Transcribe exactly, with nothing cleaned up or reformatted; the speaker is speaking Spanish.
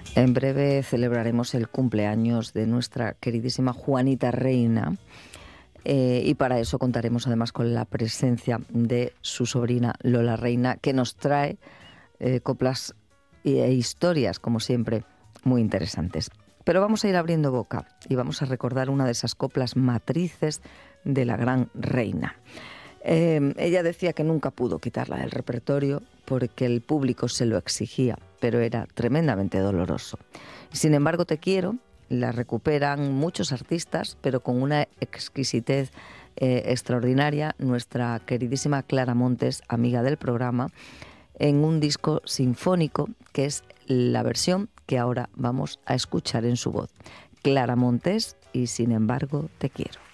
En breve celebraremos el cumpleaños de nuestra queridísima Juanita Reina, eh, y para eso contaremos además con la presencia de su sobrina Lola Reina, que nos trae eh, coplas e historias, como siempre, muy interesantes. Pero vamos a ir abriendo boca y vamos a recordar una de esas coplas matrices de la gran reina. Eh, ella decía que nunca pudo quitarla del repertorio porque el público se lo exigía, pero era tremendamente doloroso. Sin embargo, Te quiero la recuperan muchos artistas, pero con una exquisitez eh, extraordinaria. Nuestra queridísima Clara Montes, amiga del programa, en un disco sinfónico que es la versión que ahora vamos a escuchar en su voz. Clara Montes y Sin embargo, te quiero.